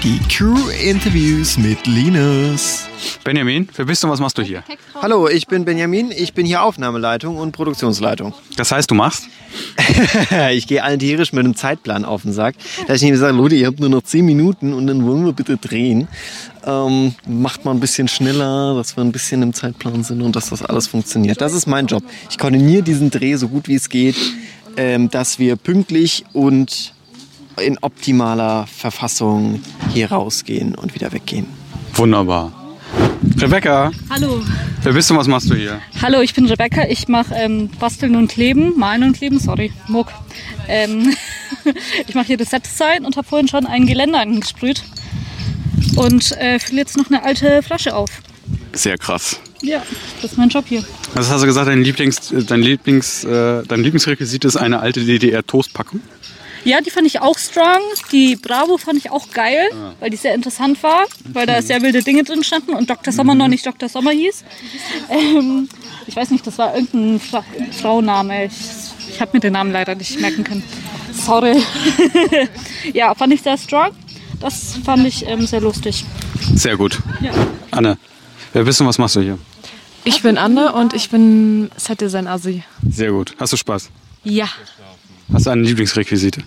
GQ-Interviews mit Linus. Benjamin, wer bist du und was machst du hier? Hallo, ich bin Benjamin, ich bin hier Aufnahmeleitung und Produktionsleitung. Das heißt, du machst? Ich gehe allen tierisch mit einem Zeitplan auf den Sack. Da ich nicht sage, Leute, ihr habt nur noch 10 Minuten und dann wollen wir bitte drehen. Macht mal ein bisschen schneller, dass wir ein bisschen im Zeitplan sind und dass das alles funktioniert. Das ist mein Job. Ich koordiniere diesen Dreh so gut wie es geht, dass wir pünktlich und in optimaler Verfassung hier rausgehen und wieder weggehen. Wunderbar. Rebecca. Hallo. Wer bist du und was machst du hier? Hallo, ich bin Rebecca. Ich mache Basteln und Kleben, Malen und Kleben, Muck. Ich mache hier das Set-Design und habe vorhin schon ein Geländer angesprüht. Und fülle jetzt noch eine alte Flasche auf. Sehr krass. Ja, das ist mein Job hier. Also hast du gesagt, dein Lieblingsrequisit ist eine alte DDR-Toastpackung? Ja, die fand ich auch strong. Die Bravo fand ich auch geil, weil die sehr interessant war, weil da sehr wilde Dinge drin standen und Dr. Sommer noch nicht Dr. Sommer hieß. Ich weiß nicht, das war irgendein Frauenname. Ich habe mir den Namen leider nicht merken können. Sorry. Ja, fand ich sehr strong. Das fand ich sehr lustig. Sehr gut. Ja. Anne, wer bist du und was machst du hier? Ich bin Anne und ich bin Set-Design-Asi. Sehr gut. Hast du Spaß? Ja. Hast du eine Lieblingsrequisite?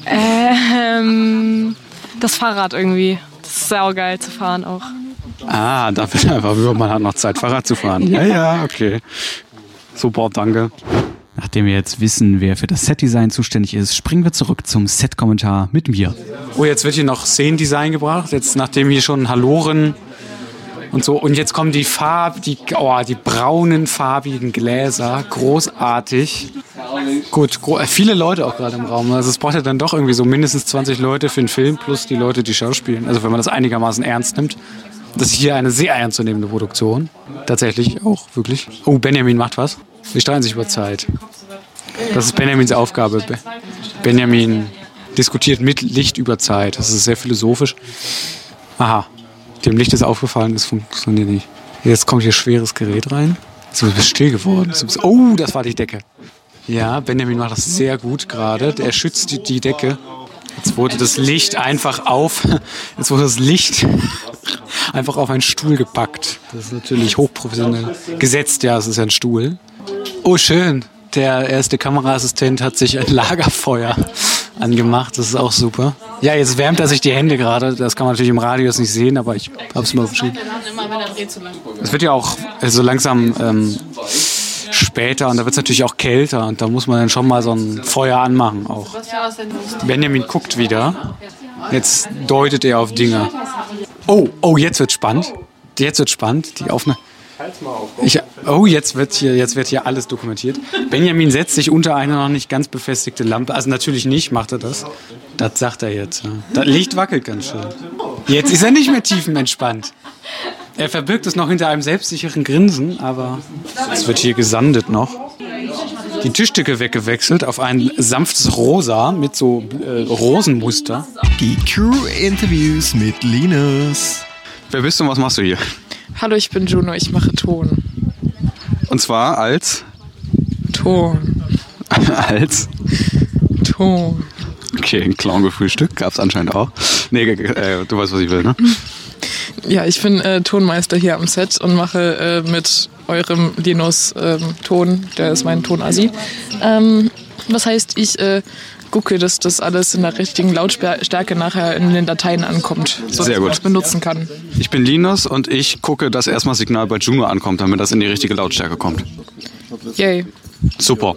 Das Fahrrad irgendwie. Das ist sehr geil zu fahren auch. Ah, dafür einfach, man hat noch Zeit, Fahrrad zu fahren. Ja, okay. Super, danke. Nachdem wir jetzt wissen, wer für das Set-Design zuständig ist, springen wir zurück zum Set-Kommentar mit mir. Oh, jetzt wird hier noch Szenendesign gebracht. Jetzt, nachdem hier schon Haloren und so. Und jetzt kommen die braunen, farbigen Gläser. Großartig. Gut, viele Leute auch gerade im Raum. Also es braucht ja dann doch irgendwie so mindestens 20 Leute für den Film plus die Leute, die schauspielen. Also wenn man das einigermaßen ernst nimmt. Das ist hier eine sehr ernstzunehmende Produktion. Tatsächlich auch, wirklich. Oh, Benjamin macht was. Wir streiten sich über Zeit. Das ist Benjamins Aufgabe. Benjamin diskutiert mit Licht über Zeit. Das ist sehr philosophisch. Aha. Dem Licht ist aufgefallen, das funktioniert nicht. Jetzt kommt hier schweres Gerät rein. Jetzt ist es still geworden. Oh, das war die Decke. Ja, Benjamin macht das sehr gut gerade. Er schützt die Decke. Jetzt wurde das Licht einfach auf einen Stuhl gepackt. Das ist natürlich hochprofessionell. Gesetzt, ja, es ist ja ein Stuhl. Oh, schön. Der erste Kameraassistent hat sich ein Lagerfeuer angemacht. Das ist auch super. Ja, jetzt wärmt er sich die Hände gerade. Das kann man natürlich im Radio jetzt nicht sehen, aber ich habe es mal beschrieben. Es wird ja auch so langsam später und da wird es natürlich auch kälter und da muss man dann schon mal so ein Feuer anmachen auch. Benjamin guckt wieder. Jetzt deutet er auf Dinge. Oh, jetzt wird spannend. Die Aufnahme. Jetzt wird hier alles dokumentiert. Benjamin setzt sich unter eine noch nicht ganz befestigte Lampe. Also natürlich nicht, macht er das. Das sagt er jetzt. Das Licht wackelt ganz schön. Jetzt ist er nicht mehr tiefenentspannt. Er verbirgt es noch hinter einem selbstsicheren Grinsen, aber es wird hier gesandet noch. Die Tischdecke weggewechselt auf ein sanftes Rosa mit so Rosenmuster. GQ-Interviews mit Linus. Wer bist du und was machst du hier? Hallo, ich bin Juno, ich mache Ton. Und zwar als? Ton. Als? Ton. Okay, ein Clown-Gefrühstück gab's anscheinend auch. Nee, du weißt, was ich will, ne? Ja, ich bin Tonmeister hier am Set und mache mit eurem Linus Ton, der ist mein Tonassi. Das heißt, ich gucke, dass das alles in der richtigen Lautstärke nachher in den Dateien ankommt, so dass man es benutzen kann. Ich bin Linus und ich gucke, dass erstmal das Signal bei Juno ankommt, damit das in die richtige Lautstärke kommt. Yay. Super.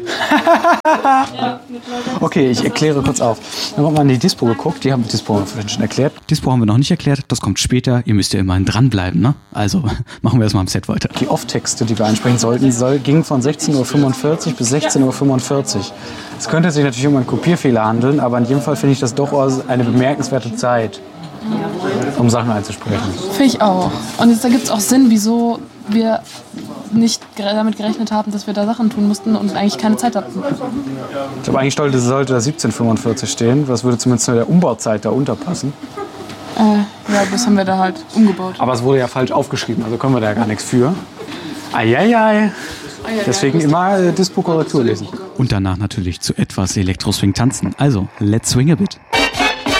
Okay, ich erkläre kurz auf. Wir haben mal in die Dispo geguckt, die haben Dispo schon erklärt. Dispo haben wir noch nicht erklärt, das kommt später. Ihr müsst ja immerhin dranbleiben, ne? Also machen wir erstmal am Set weiter. Die Off-Texte, die wir einsprechen sollten, gingen von 16:45 Uhr bis 16:45 Uhr. Es könnte sich natürlich um einen Kopierfehler handeln, aber in jedem Fall finde ich das doch eine bemerkenswerte Zeit, um Sachen einzusprechen. Finde ich auch. Und jetzt ergibt es auch Sinn, wieso wir nicht damit gerechnet haben, dass wir da Sachen tun mussten und eigentlich keine Zeit hatten. Ich glaube, eigentlich sollte da 17:45 stehen. Das würde zumindest zu der Umbauzeit da unterpassen. Ja, das haben wir da halt umgebaut. Aber es wurde ja falsch aufgeschrieben, also können wir da ja gar nichts für. Eieiei. Deswegen immer Dispo-Korrektur lesen. Und danach natürlich zu etwas Elektroswing tanzen. Also, let's swing a bit.